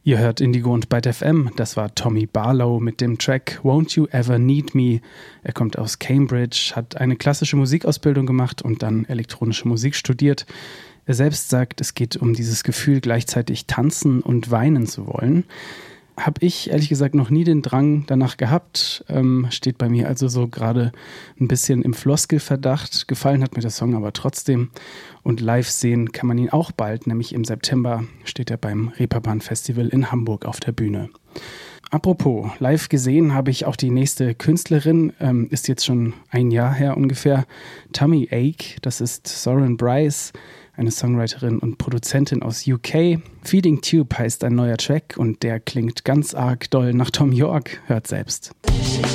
Ihr hört Indigo und Byte FM, das war Tommy Barlow mit dem Track Won't You Ever Need Me. Er kommt aus Cambridge, hat eine klassische Musikausbildung gemacht und dann elektronische Musik studiert. Er selbst sagt, es geht um dieses Gefühl, gleichzeitig tanzen und weinen zu wollen. Habe ich ehrlich gesagt noch nie den Drang danach gehabt, steht bei mir also so gerade ein bisschen im Floskelverdacht. Gefallen hat mir der Song aber trotzdem und live sehen kann man ihn auch bald, nämlich im September steht er beim Reeperbahn Festival in Hamburg auf der Bühne. Apropos, live gesehen habe ich auch die nächste Künstlerin, ist jetzt schon ein Jahr her ungefähr, Tummy Ache, das ist Soren Bryce, eine Songwriterin und Produzentin aus UK. Feeding Tube heißt ein neuer Track und der klingt ganz arg doll nach Tom York, hört selbst.